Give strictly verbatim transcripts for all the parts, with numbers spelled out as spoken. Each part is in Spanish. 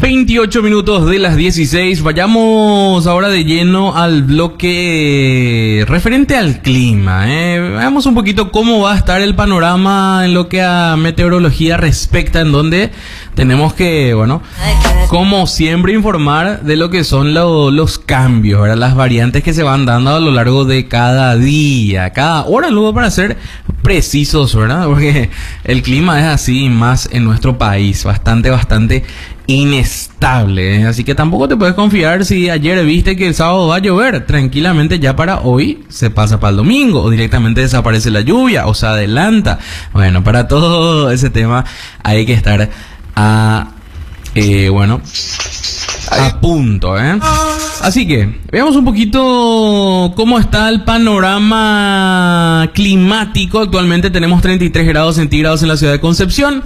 veintiocho minutos de las dieciséis. Vayamos ahora de lleno al bloque referente al clima. ¿eh? Veamos un poquito cómo va a estar el panorama en lo que a meteorología respecta, en donde tenemos que, bueno, como siempre, informar de lo que son lo, los cambios, ¿verdad? Las variantes que se van dando a lo largo de cada día, cada hora, luego, para ser precisos, ¿verdad? Porque el clima es así, más en nuestro país, bastante, bastante inestable, ¿eh? Así que tampoco te puedes confiar si ayer viste que el sábado va a llover. Tranquilamente ya para hoy se pasa para el domingo, o directamente desaparece la lluvia, o se adelanta. Bueno, para todo ese tema hay que estar a, eh, bueno, a punto, ¿eh? Así que veamos un poquito cómo está el panorama climático. Actualmente tenemos treinta y tres grados centígrados en la ciudad de Concepción,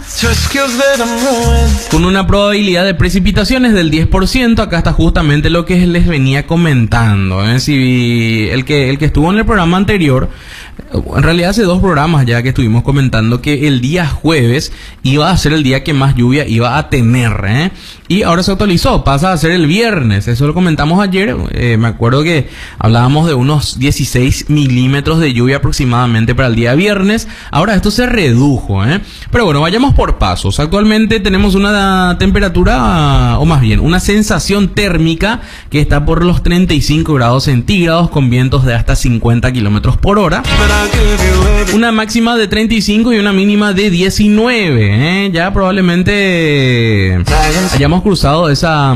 con una probabilidad de precipitaciones del diez por ciento. Acá está justamente lo que les venía comentando, ¿eh? Si el que, el que estuvo en el programa anterior, en realidad hace dos programas ya que estuvimos comentando que el día jueves iba a ser el día que más lluvia iba a tener, ¿eh? Y ahora se actualizó, pasa a ser el viernes. Eso lo comentamos ayer. Eh, me acuerdo que hablábamos de unos dieciséis milímetros de lluvia aproximadamente para el día viernes. Ahora esto se redujo, ¿eh? Pero bueno, vayamos por pasos. Actualmente tenemos una temperatura, o más bien una sensación térmica que está por los treinta y cinco grados centígrados, con vientos de hasta cincuenta kilómetros por hora. Una máxima de treinta y cinco y una mínima de diecinueve, ¿eh? Ya probablemente hayamos cruzado esa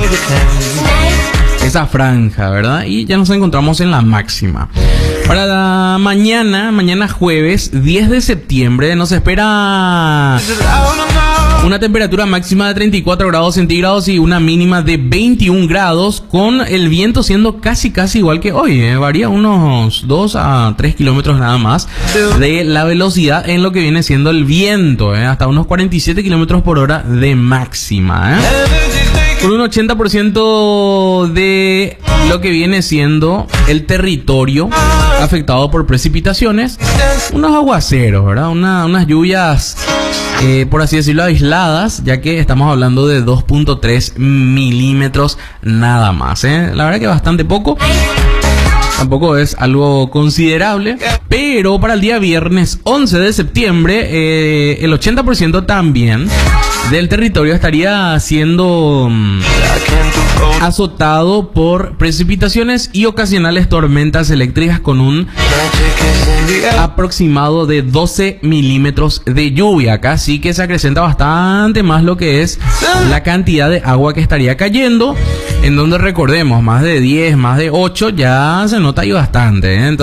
esa franja, ¿verdad? Y ya nos encontramos en la máxima. Para la mañana, mañana jueves diez de septiembre, nos espera una temperatura máxima de treinta y cuatro grados centígrados y una mínima de veintiún grados, con el viento siendo casi casi igual que hoy, ¿eh? Varía unos dos a tres kilómetros nada más de la velocidad en lo que viene siendo el viento, ¿eh? Hasta unos cuarenta y siete kilómetros por hora de máxima, ¿eh? Con un ochenta por ciento de lo que viene siendo el territorio afectado por precipitaciones, unos aguaceros, ¿verdad? Una, unas lluvias, eh, por así decirlo, aisladas, ya que estamos hablando de dos punto tres milímetros nada más, ¿eh? La verdad que bastante poco. Tampoco es algo considerable, pero para el día viernes once de septiembre, eh, el ochenta por ciento también del territorio estaría siendo um, azotado por precipitaciones y ocasionales tormentas eléctricas, con un aproximado de doce milímetros de lluvia. Acá sí que se acrecenta bastante más lo que es la cantidad de agua que estaría cayendo, en donde recordemos, más de diez, más de ocho, ya se nota ahí bastante, ¿eh? Entonces,